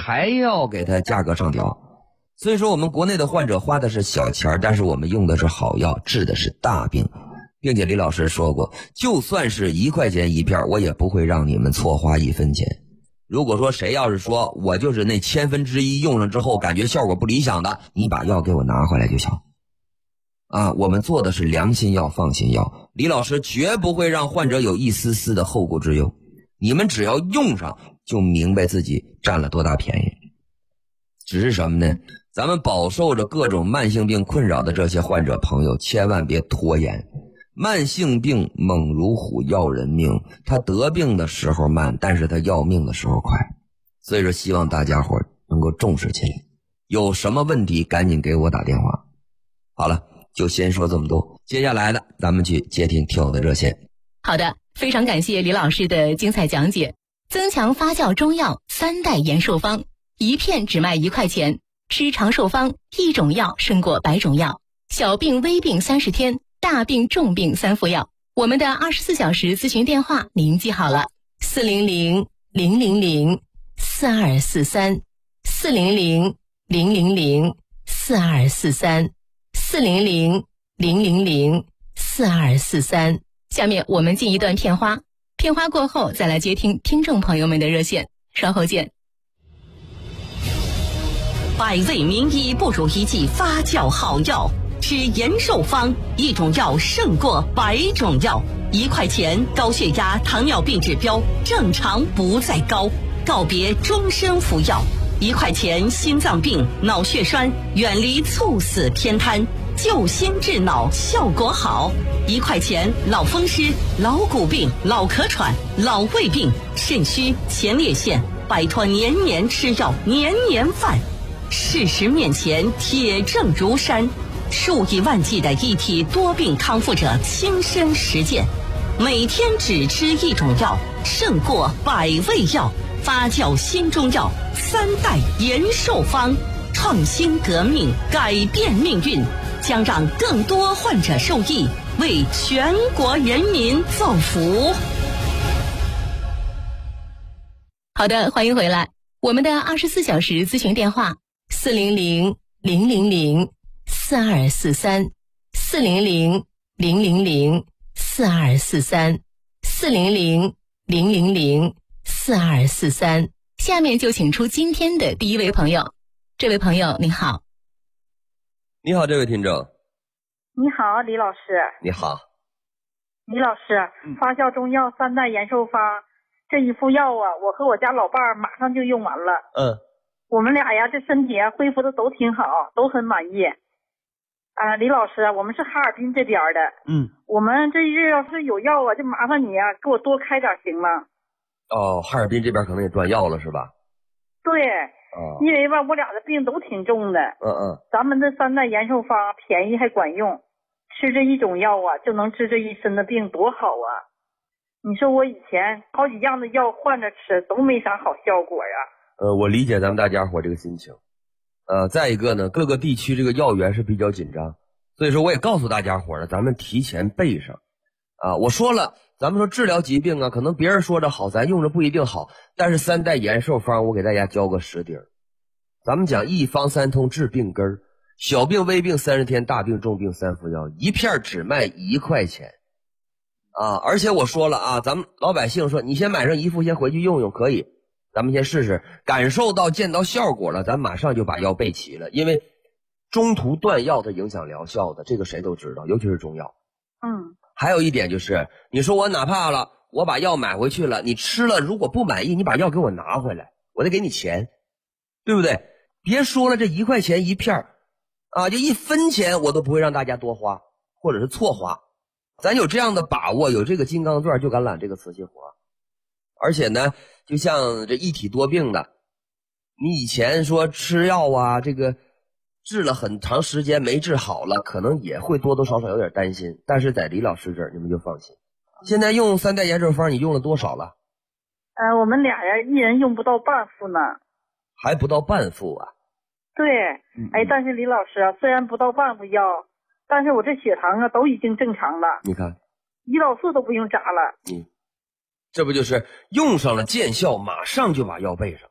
还要给他价格上调。所以说我们国内的患者花的是小钱，但是我们用的是好药，治的是大病。并且李老师说过，就算是1块钱一片，我也不会让你们错花1分钱。如果说谁要是说我就是那1/1000用上之后感觉效果不理想的，你把药给我拿回来就行。我们做的是良心药放心药，李老师绝不会让患者有一丝丝的后顾之忧。你们只要用上就明白自己占了多大便宜。只是什么呢？咱们饱受着各种慢性病困扰的这些患者朋友千万别拖延。慢性病猛如虎要人命，他得病的时候慢，但是他要命的时候快。所以说希望大家伙能够重视起来，有什么问题赶紧给我打电话。好了，就先说这么多，接下来的咱们去接听听友的热线。 好的，非常感谢李老师的精彩讲解。增强发酵中药3代延寿方，一片只卖1块钱，吃长寿方，1种药胜过100种药，小病微病30天，大病重病3副药。我们的24小时咨询电话您记好了，400-000-4243 400-000-4243 400-000-4243。下面我们进一段片花，片花过后再来接听听众朋友们的热线，稍后见。 百味名医不如一剂发酵好药，吃延寿方，1种药胜过100种药。1块钱，高血压、糖尿病指标正常不再高，告别终身服药。1块钱，心脏病、脑血栓远离猝死偏瘫，救心治脑效果好。1块钱，老风湿、老骨病、老咳喘、老胃病、肾虚、前列腺，摆脱年年吃药、年年犯。事实面前，铁证如山。数以万计的一体多病康复者亲身实践，每天只吃1种药，胜过100味药。发酵新中药3代延寿方，创新革命，改变命运，将让更多患者受益，为全国人民造福。 好的，欢迎回来。我们的24小时咨询电话400-000-4243 400-000-4243 400-000-4243。下面就请出今天的第一位朋友。这位朋友你好。 你好，这位听众。 你好，李老师。 你好。 李老师，发酵中药3代延寿方，这一副药啊，我和我家老伴儿马上就用完了。我们俩呀，这身体啊恢复的都挺好，都很满意。李老师，我们是哈尔滨这边的。我们这日要是有药啊，就麻烦你啊，给我多开点行吗？ 哈尔滨这边可能也断药了是吧？ 对。因为吧，我俩的病都挺重的。咱们这3代延寿方便宜还管用，吃这1种药啊，就能治这一身的病，多好啊！你说我以前好几样的药换着吃，都没啥好效果呀。 我理解咱们大家伙这个心情。再一个呢，各个地区这个药源是比较紧张，所以说我也告诉大家伙了，咱们提前备上。我说了，咱们说治疗疾病啊，可能别人说着好，咱用着不一定好，但是3代延寿方我给大家教个实底儿。咱们讲一方3通治病根儿，小病微病30天，大病重病3副药，一片只卖1块钱。而且我说了啊，咱们老百姓说你先买上1副先回去用用可以，咱们先试试，感受到见到效果了，咱马上就把药备齐了。因为中途断药它影响疗效的，这个谁都知道，尤其是中药。还有一点就是，你说我哪怕了，我把药买回去了，你吃了如果不满意，你把药给我拿回来，我得给你钱，对不对？别说了，这1块钱一片就1分钱我都不会让大家多花，或者是错花。咱有这样的把握，有这个金刚钻就敢揽这个瓷器活。而且呢，就像这一体多病的，你以前说吃药啊，这个治了很长时间没治好了，可能也会多多少少有点担心，但是在李老师这儿你们就放心。现在用3代延寿方你用了多少了？ 我们俩呀，一人用不到半副呢。 还不到半副啊？ 对。但是李老师啊，虽然不到半副药，但是我这血糖啊都已经正常了。 你看， 胰岛素都不用扎了。 这不就是用上了见效，马上就把药备上。